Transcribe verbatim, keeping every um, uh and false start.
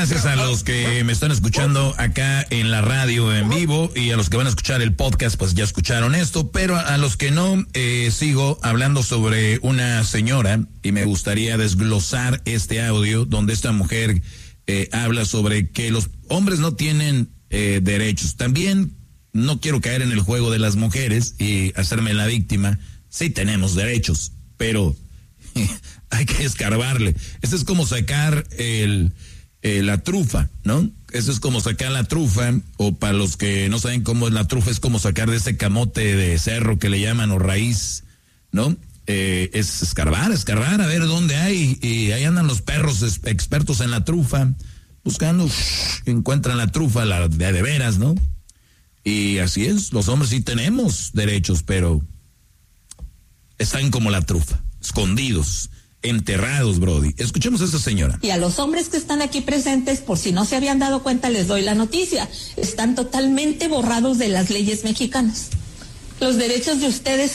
gracias a los que me están escuchando acá en la radio en vivo y a los que van a escuchar el podcast, pues ya escucharon esto, pero a los que no, eh, sigo hablando sobre una señora y me gustaría desglosar este audio donde esta mujer eh, habla sobre que los hombres no tienen eh, derechos. También no quiero caer en el juego de las mujeres y hacerme la víctima. Sí tenemos derechos, pero hay que escarbarle. Esto es como sacar el, eh, la trufa, ¿no? Eso es como sacar la trufa, o para los que no saben cómo es la trufa, es como sacar de ese camote de cerro que le llaman o raíz, ¿no? Eh, es escarbar, escarbar, a ver dónde hay, y ahí andan los perros expertos en la trufa, buscando, encuentran la trufa, la de, de veras, ¿no? Y así es, los hombres sí tenemos derechos, pero están como la trufa, escondidos, enterrados, Brody. Escuchemos a esta señora. Y a los hombres que están aquí presentes, por si no se habían dado cuenta, les doy la noticia. Están totalmente borrados de las leyes mexicanas. Los derechos de ustedes